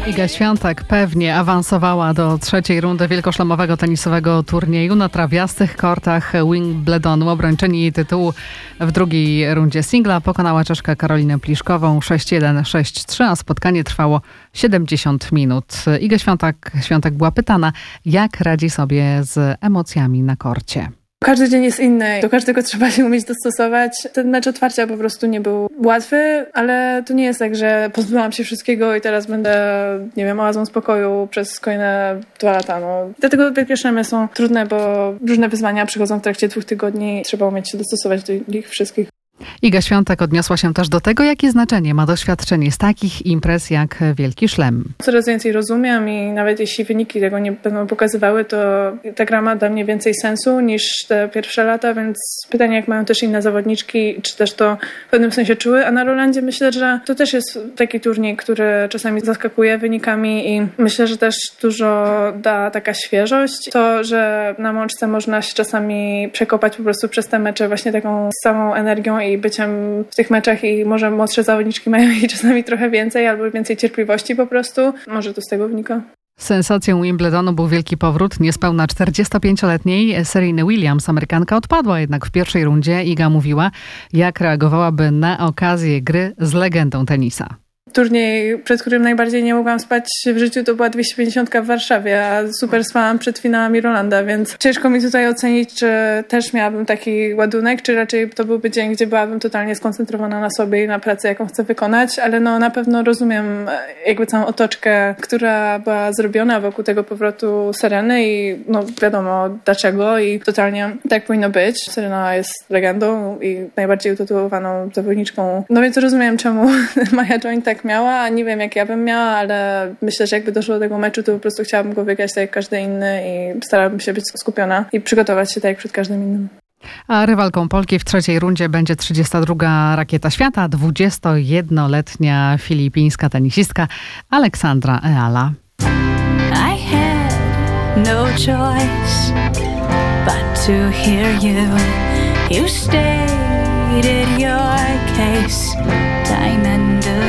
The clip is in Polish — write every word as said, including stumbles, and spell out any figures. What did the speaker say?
Iga Świątek pewnie awansowała do trzeciej rundy wielkoszlemowego tenisowego turnieju na trawiastych kortach Wimbledonu. Obrończyni jej tytułu w drugiej rundzie singla pokonała Czeszkę Karolinę Pliszkową sześć jeden sześć trzy, a spotkanie trwało siedemdziesiąt minut. Iga Świątek, Świątek była pytana, jak radzi sobie z emocjami na korcie. Każdy dzień jest inny, do każdego trzeba się umieć dostosować. Ten mecz otwarcia po prostu nie był łatwy, ale to nie jest tak, że pozbyłam się wszystkiego i teraz będę, nie wiem, oazą spokoju przez kolejne dwa lata. No. Dlatego wielkie szlemy są trudne, bo różne wyzwania przychodzą w trakcie dwóch tygodni i trzeba umieć się dostosować do nich wszystkich. Iga Świątek odniosła się też do tego, jakie znaczenie ma doświadczenie z takich imprez jak Wielki Szlem. Coraz więcej rozumiem i nawet jeśli wyniki tego nie będą pokazywały, to ta gra ma dla mnie więcej sensu niż te pierwsze lata, więc pytanie, jak mają też inne zawodniczki, czy też to w pewnym sensie czuły. A na Rolandzie myślę, że to też jest taki turniej, który czasami zaskakuje wynikami i myślę, że też dużo da taka świeżość. To, że na mączce można się czasami przekopać po prostu przez te mecze właśnie taką samą energią i byciem w tych meczach i może młodsze zawodniczki mają jej czasami trochę więcej albo więcej cierpliwości po prostu. Może to z tego wynika. Sensacją Wimbledonu był wielki powrót niespełna czterdziestopięcioletniej Sereny Williams. Amerykanka odpadła jednak w pierwszej rundzie. Iga mówiła, jak reagowałaby na okazję gry z legendą tenisa. Turniej, przed którym najbardziej nie mogłam spać w życiu, to była dwieście pięćdziesiąt w Warszawie, a super spałam przed finałami Rolanda, więc ciężko mi tutaj ocenić, czy też miałabym taki ładunek, czy raczej to byłby dzień, gdzie byłabym totalnie skoncentrowana na sobie i na pracy, jaką chcę wykonać, ale no na pewno rozumiem jakby całą otoczkę, która była zrobiona wokół tego powrotu Sereny i no wiadomo dlaczego i totalnie tak powinno być. Serena jest legendą i najbardziej utytułowaną zawodniczką, no więc rozumiem, czemu Maja Join tak miała, a nie wiem jak ja bym miała, ale myślę, że jakby doszło do tego meczu, to po prostu chciałabym go wygrać tak jak każdy inny i starałabym się być skupiona i przygotować się tak jak przed każdym innym. A rywalką Polki w trzeciej rundzie będzie trzydziesta druga rakieta świata, dwudziestojednoletnia filipińska tenisistka Aleksandra Eala. I had no choice but to hear you. You stated your case time and